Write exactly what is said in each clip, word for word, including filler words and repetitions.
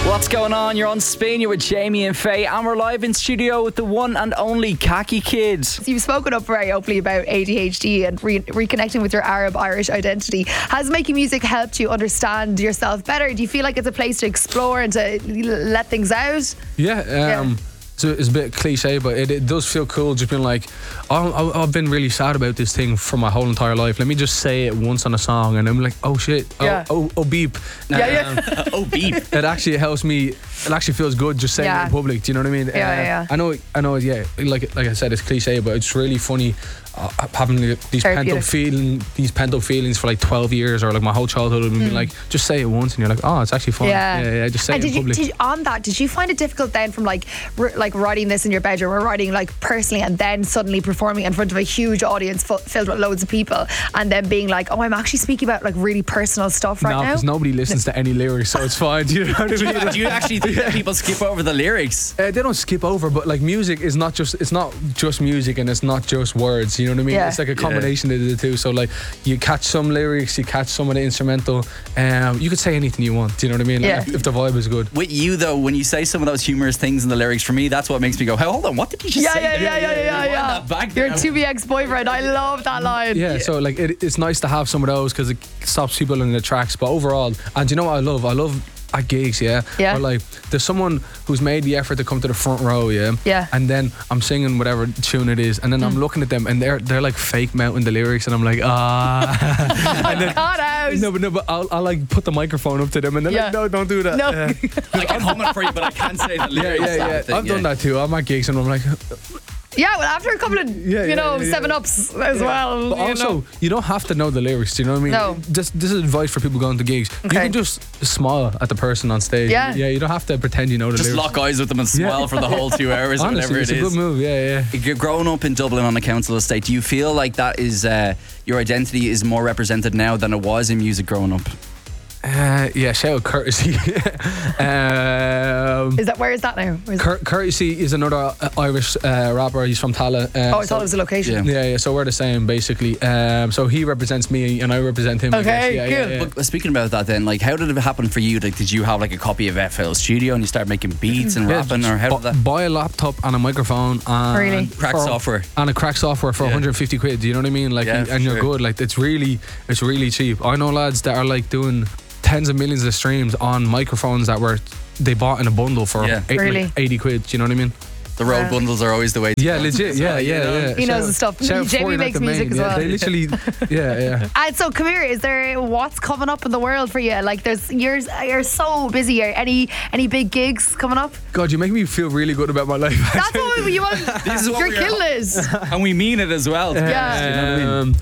What's going on? You're on Spin. You're with Jamie and Faye, and we're live in studio with the one and only Khaki Kids. You've spoken up very openly about A D H D and re- reconnecting with your Arab-Irish identity. Has making music helped you understand yourself better? Do you feel like it's a place to explore and to let things out? Yeah, um, Yeah. So it's a bit cliche, but it, it does feel cool just being like, oh, I- I've been really sad about this thing for my whole entire life. Let me just say it once on a song, and I'm like, oh shit, oh, Yeah. oh, oh beep. Yeah, yeah. Oh, beep. It actually helps me. It actually feels good just saying Yeah. it in public. Do you know what I mean? Yeah, yeah, yeah. I know. I know. Yeah, like like I said, it's cliche, but it's really funny uh, having these pent up Therapeutic. feeling, these pent up feelings for like twelve years or like my whole childhood, and be like, just say it once, and you're like, oh, it's actually fun. Mm. Yeah. yeah, yeah just say And it did in you, public. did you, on that, did you find it difficult then from like r- like writing this in your bedroom or writing like personally and then suddenly performing in front of a huge audience fu- filled with loads of people and then being like, oh, I'm actually speaking about like really personal stuff right no, now? because nobody listens to any lyrics, so it's fine. Do you know what I mean? Do you actually think that people skip over the lyrics? Uh, they don't skip over, but like music is not just it's not just music and it's not just words. You know what I mean? Yeah. It's like a combination of the two. So like you catch some lyrics, you catch some of the instrumental. Um, you could say anything you want. Do you know what I mean? Like, Yeah. if, if the vibe is good. With you, though, when you say some of those humorous things in the lyrics, for me, that's what makes me go, hey, hold on, what did you just yeah, say yeah, there? yeah, yeah, yeah, Rewind yeah. that back Your there. to be ex-boyfriend. I love that line. Yeah, so like it, it's nice to have some of those because it stops people in the tracks. But overall, and you know what I love? I love at gigs, yeah. Yeah. Or like there's someone who's made the effort to come to the front row, yeah. Yeah. And then I'm singing whatever tune it is, and then I'm looking at them, and they're they're like fake mouthing the lyrics, and I'm like, ah. I got out. No, but no, but I'll, I'll like put the microphone up to them, and they're Yeah. like, no, don't do that. No. Uh, I can hum it for you, but I can't say the yeah, lyrics. yeah, yeah. Thing, I've done that too. I'm at gigs, and I'm like, Yeah, well, after a couple of, Yeah, you yeah, know, yeah, yeah. seven ups as well. but you also, know. you don't have to know the lyrics. Do you know what I mean? No. This this is advice for people going to gigs. You Okay. can just smile at the person on stage. Yeah. yeah. You don't have to pretend you know the Just lyrics. lock eyes with them and smile Yeah. for the whole two hours or Honestly, whatever it's it a is. good move. Yeah, yeah. You're growing up in Dublin on a council estate. Do you feel like that is uh, your identity is more represented now than it was in music growing up? Uh, yeah, shout out Courtesy. um, Is that, where is that now? Where is Cur- Courtesy is another uh, Irish uh, rapper. He's from Tala. Uh, oh, I so- thought it was a location. Yeah. Yeah, yeah, so we're the same basically. Um, so he represents me and I represent him. I guess. Okay, yeah, cool. yeah, yeah. But speaking about that, then, like, how did it happen for you? Like, did you have like a copy of F L Studio and you start making beats and Yeah, rapping, or how bu- did that? buy a laptop and a microphone and Really? Crack for- software. and a crack software for Yeah. one hundred fifty quid. Do you know what I mean? Like, Yeah, and for you're sure. good. Like, it's really, it's really cheap. I know lads that are like doing tens of millions of streams on microphones that were they bought in a bundle for Yeah. eight, Really? like eighty quid. Do you know what I mean? The road Yeah. bundles are always the way to Yeah, go. legit. Yeah, You yeah, know? yeah. He knows Shout- the stuff. shout out Jamie Forty, not makes the main. music as Yeah, well. They literally, yeah, yeah. And so, come here. Is there what's coming up in the world for you? Like, there's you're you're so busy. Are any any big gigs coming up? God, you make me feel really good about my life. That's what we, you want. This is what You're we're- killing it. And we mean it as well. Yeah. Um,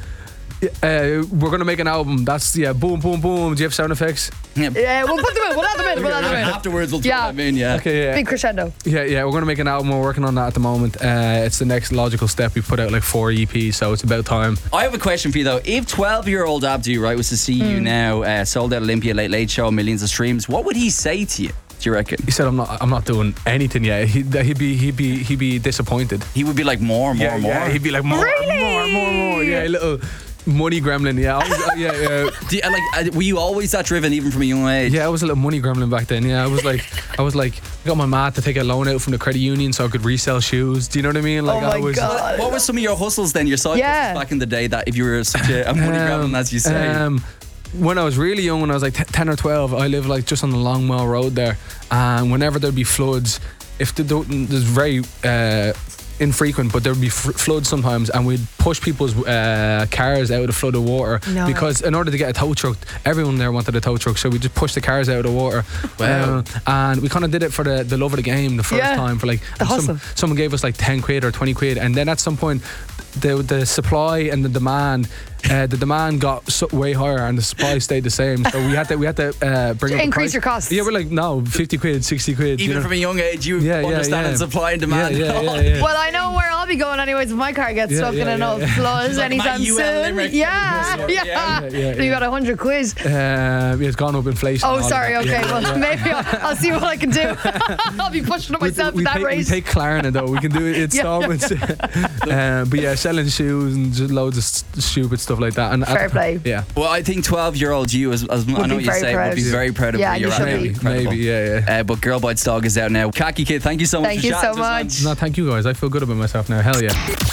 uh, we're gonna make an album. That's yeah. Boom, boom, boom. Do you have sound effects? Yeah. Yeah, we'll put them in. We'll add them in. We'll add them And in. afterwards, we'll throw Yeah. them in. Yeah. Okay, yeah. Big crescendo. Yeah, yeah, we're going to make an album. We're working on that at the moment. Uh, it's the next logical step. We put out like four E Ps, so it's about time. I have a question for you though. If twelve-year-old Abdu, right, was to see you now, uh, sold out Olympia, Late Late Show, millions of streams, what would he say to you? Do you reckon? He said, "I'm not. I'm not doing anything yet." He'd, he'd be. He'd be. He'd be disappointed. He would be like more, more, yeah, more. yeah. He'd be like more, Really? more, more, more. Yeah, a little money gremlin. Yeah, I was, uh, yeah, yeah. Do you, uh, like, uh, were you always that driven, even from a young age? Yeah, I was a little money gremlin back then. Yeah, I was like, I was like, I got my mad to take a loan out from the credit union so I could resell shoes. Do you know what I mean? Like, Oh my I was. God. What were some of your hustles then? Your side Yeah. hustles back in the day, that if you were such a, a money Um, grabbing, as you say. um, when I was really young, when I was like t- ten or twelve, I lived like just on the Long Mile Road there, and whenever there'd be floods, if the there's very uh, infrequent, but there'd be f- floods sometimes, and we'd push people's uh, cars out of the flood of water No because in order to get a tow truck, everyone there wanted a tow truck, so we just pushed the cars out of the water. Wow. Um, and we kind of did it for the, the love of the game the first Yeah. time for like The hustle. some, someone gave us like ten quid or twenty quid, and then at some point the the supply and the demand uh, the demand got so, way higher and the supply stayed the same, so we had to we had to uh, bring To up the increase price. your costs. Yeah, we're like, no, fifty quid, sixty quid, you Even know? from a young age, you Yeah, yeah, understand yeah. supply and demand. Yeah, yeah, yeah, yeah. Well, I know where I'll be going anyways if my car gets Yeah, stuck in yeah, an yeah, old yeah. flood It's like anytime my U L soon. Limerick. Yeah, Yeah, yeah. yeah, yeah, yeah, You yeah. got a hundred quid. Um, yeah, it's gone up inflation. Oh, and all sorry. that. Okay, Yeah, well, yeah. maybe I'll, I'll see what I can do. I'll be pushing it We, myself we at that take, we rate. take Klarna though. We can do it Yeah, yeah, installments. um, but yeah, selling shoes and just loads of st- stupid stuff. stuff like that. And Fair at- play. Yeah. Well, I think twelve-year-old you, as, as I know be what you very say, proud. would be very proud of Yeah, you. you You're should absolutely be. incredible. Maybe, yeah, yeah. Uh, but Girl Bites Dog is out now. Khaki Kid, thank you so much Thank for you chatting so to us, man. much. No, thank you guys. I feel good about myself now. Hell yeah.